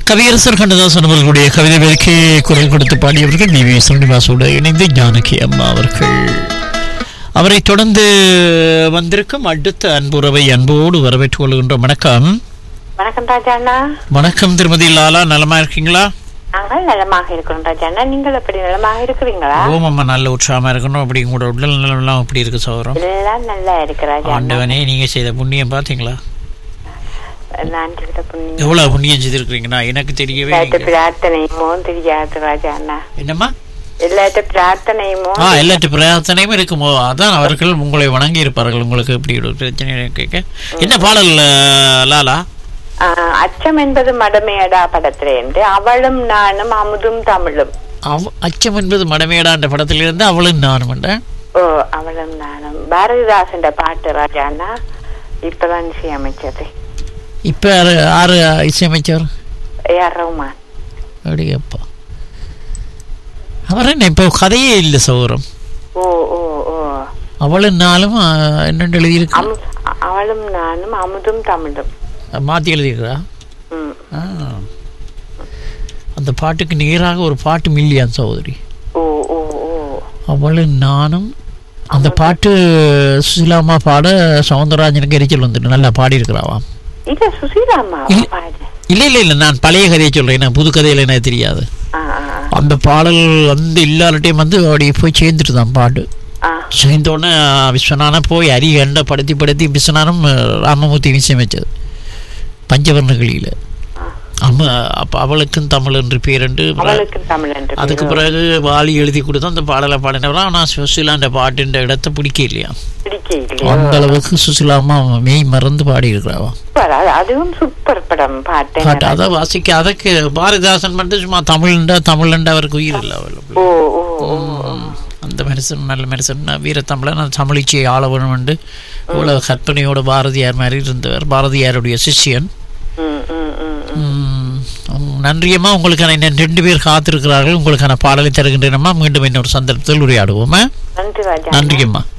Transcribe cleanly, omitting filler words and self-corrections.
கவியரசர் கண்ணதாசன் அவர்களுடைய கவிதை வேலைக்கு குரல் கொடுத்து பாடியவர்கள் வி ஸ்ரீனிவாசோடு இணைந்து ஜானகி அம்மா அவர்கள். அவரை தொடர்ந்து வந்திருக்கும் அடுத்த அன்புறவை அன்போடு வரவேற்றுக் கொள்கின்றோம். வணக்கம். வணக்கம் ராஜாண்ணா. வணக்கம் திருமதி லாலா, நலமா இருக்கீங்களா? நாங்கள் நலமாக இருக்கிறோம் ராஜாண்ணா. நீங்கள் எப்படி நலமாக இருக்கிறீங்களா? ஓமம்மா, நல்ல உற்சாகமா இருக்கணும். அப்படி உங்களோட உடல் நலம் எப்படி இருக்கு சௌரம்? எல்லாம் நல்லா இருக்கு ராஜா. ஆண்டவனே, நீங்க செய்த புண்ணியம் பாத்தீங்களா? நான் செய்த புண்ணியம் எவ்வளவு புண்ணியம் செய்திருக்கிறீங்கன்னா எனக்கு தெரியவே. பிரார்த்தனையுமோ தெரியாது ராஜாண்ணா. என்னம்மா? எல்லாத்த பிரார்த்தனையுமோ எல்லாத்து பிரார்த்தனையும் இருக்குமோ, அதான் அவர்கள் உங்களை வணங்கி இருப்பார்கள். உங்களுக்கு எப்படி ஒரு பிரச்சனை கேட்க. என்ன பாடல் லாலா? அச்சம் என்பது மடமையடா படத்திலிருந்து அவளும் நானும் அமுதும் தமிழும். அச்சம் என்பது மடமையடா என்ற படத்திலிருந்து அவளும் நானும். ஓ, அவளும் நானும் பாரதிதாசன் பாட்டு ராஜாண்ணா. இப்பதான் இசையமைச்சது. இப்ப ஆறு இசையமைச்சர் ஏஆர் ரஹ்மான். அப்படியப்பா, அவர் என்ன இப்போ கதையே இல்லை சௌரம். ஓ ஓ ஓ, அவளும் நானும் என்னென்று எழுதியிருக்கு? அவளும் நானும் அமுதும் தமிழும் மாற்றி எழுதியிருக்கிறா. அந்த பாட்டுக்கு நேராக ஒரு பாட்டு மில்லியான் சகோதரி. ஓ ஓ ஓ, அவளும் நானும். அந்த பாட்டு சுசிலாமா பாட சவுந்தரராஜனுக்கு எரிச்சல் வந்துட்டு நல்லா பாடி இருக்கிறாவாம். இல்ல இல்ல இல்ல, நான் பழைய கதையை சொல்றேன், புது கதையில எனக்கு தெரியாது. அந்த பாடல் வந்து எல்லார்ட்டையும் வந்து அப்படி போய் சேர்ந்துட்டு தான் பாட்டு. சேர்ந்தோடனே விஸ்வநாதன் போய் அரிகண்ட படுத்தி விஸ்வநாதன் ராமமூர்த்தி இசையமைச்சது பஞ்சவர்ணகளில. அப்ப அவளுக்கும் தமிழ் என்று பேர். அதுக்கு பிறகு வாலி எழுதி கொடுத்தா அந்த பாடலை பாடினவரா. நான் சுசிலாண்ட பாட்டுன்ற இடத்தை பிடிக்க இல்லையா, அந்த அளவுக்கு சுசிலாமா மெய் மறந்து பாடி இருக்கிறாவா. அதுவும் சூப்பர் படம் பாட்டு. அதான் வாசிக்க அதற்கு பாரதிதாசன் மட்டும் சும்மா தமிழ்ண்டா அவருக்கு உயிர் இல்லை. அந்த மனுஷன் நல்ல மனுஷன், வீரத்தமிழன். அந்த தமிழிச்சை ஆளவனும் உண்டு. இவ்வளவு கற்பனையோட பாரதியார் மாதிரி இருந்தவர், பாரதியாருடைய சிஷ்யன். நன்றியம்மா. உங்களுக்கான 2 பேர் காத்திருக்கிறார்கள். உங்களுக்கான பாடலை தருகின்றனம்மா. மீண்டும் இன்னொரு சந்தர்ப்பத்தில் உரையாடுவோமா. நன்றி நன்றியம்மா.